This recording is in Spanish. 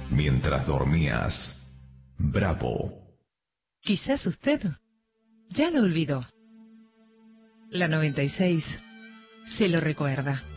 mientras dormías. Bravo. Quizás usted ya lo olvidó. La 96 se lo recuerda.